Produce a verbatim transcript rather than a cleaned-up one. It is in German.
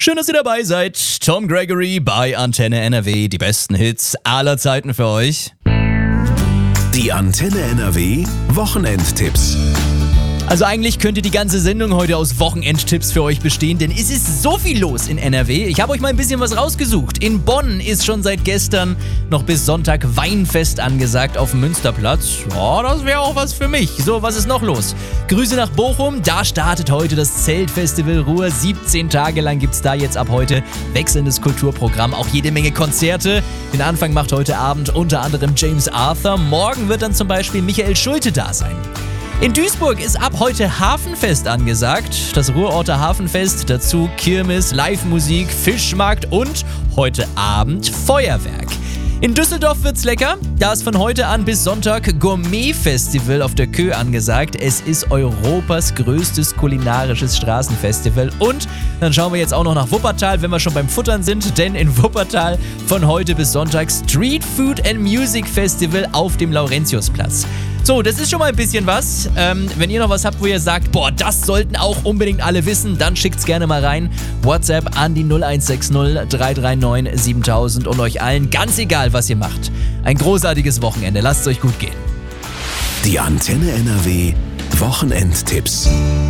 Schön, dass ihr dabei seid. Tom Gregory bei Antenne N R W. Die besten Hits aller Zeiten für euch. Die Antenne N R W Wochenendtipps. Also eigentlich könnte die ganze Sendung heute aus Wochenendtipps für euch bestehen, denn es ist so viel los in N R W. Ich habe euch mal ein bisschen was rausgesucht. In Bonn ist schon seit gestern noch bis Sonntag Weinfest angesagt auf dem Münsterplatz. Ja, das wäre auch was für mich. So, was ist noch los? Grüße nach Bochum. Da startet heute das Zeltfestival Ruhr. siebzehn Tage lang gibt es da jetzt ab heute wechselndes Kulturprogramm. Auch jede Menge Konzerte. Den Anfang macht heute Abend unter anderem James Arthur. Morgen wird dann zum Beispiel Michael Schulte da sein. In Duisburg ist ab heute Hafenfest angesagt. Das Ruhrorter Hafenfest, dazu Kirmes, Live-Musik, Fischmarkt und heute Abend Feuerwerk. In Düsseldorf wird's lecker. Da ist von heute an bis Sonntag Gourmet-Festival auf der Kö angesagt. Es ist Europas größtes kulinarisches Straßenfestival. Und dann schauen wir jetzt auch noch nach Wuppertal, wenn wir schon beim Futtern sind. Denn in Wuppertal von heute bis Sonntag Street Food and Music Festival auf dem Laurentiusplatz. So, das ist schon mal ein bisschen was. Ähm, wenn ihr noch was habt, wo ihr sagt, boah, das sollten auch unbedingt alle wissen, dann schickt's gerne mal rein. WhatsApp an die null eins sechs null drei drei neun siebentausend und euch allen, ganz egal, was ihr macht. Ein großartiges Wochenende. Lasst es euch gut gehen. Die Antenne N R W Wochenendtipps.